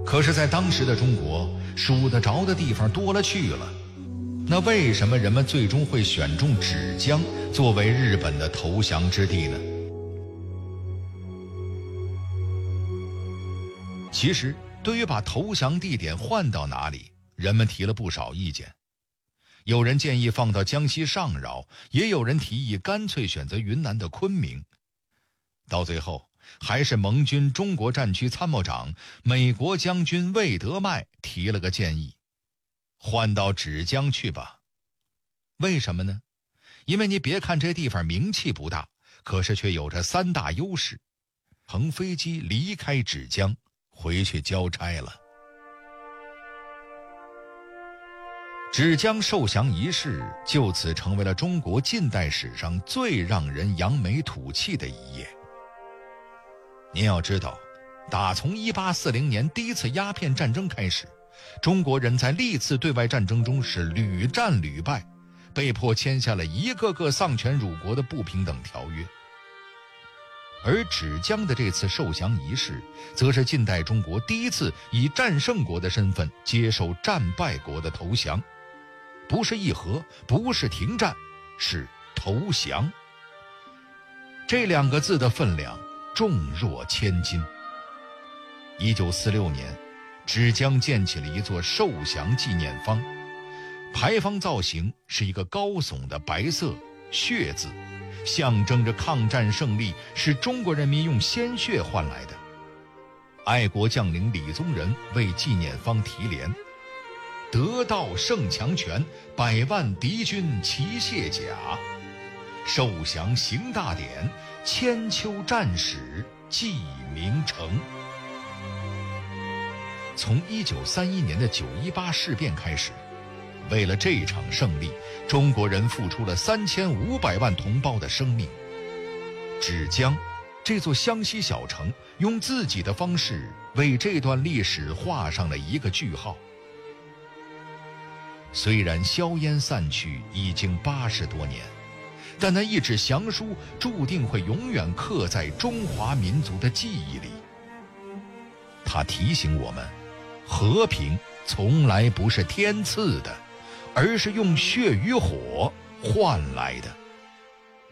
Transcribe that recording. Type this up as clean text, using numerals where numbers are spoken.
可是在当时的中国，数得着的地方多了去了，那为什么人们最终会选中芷江作为日本的投降之地呢？其实对于把投降地点换到哪里，人们提了不少意见。有人建议放到江西上饶，也有人提议干脆选择云南的昆明。到最后，还是盟军中国战区参谋长美国将军魏德迈提了个建议，换到芷江去吧。为什么呢？因为你别看这地方名气不大，可是却有着3大优势。乘飞机离开芷江，回去交差了。芷江受降仪式就此成为了中国近代史上最让人扬眉吐气的一页。您要知道，打从1840年第一次鸦片战争开始，中国人在历次对外战争中是屡战屡败，被迫签下了一个个丧权辱国的不平等条约。而芷江的这次受降仪式，则是近代中国第一次以战胜国的身份接受战败国的投降，不是议和，不是停战，是投降。这2个字的分量重若千斤。1946年，芷江建起了一座受降纪念坊，牌坊造型是一个高耸的白色血字，象征着抗战胜利是中国人民用鲜血换来的。爱国将领李宗仁为纪念坊题联：得道胜强权，100万敌军齐卸甲，受降行大典，千秋战史记名城。从1931年的918事变开始，为了这场胜利，中国人付出了3500万同胞的生命。芷江这座湘西小城，用自己的方式为这段历史画上了一个句号。虽然硝烟散去已经80多年，但那一纸降书注定会永远刻在中华民族的记忆里。它提醒我们，和平从来不是天赐的，而是用血与火换来的。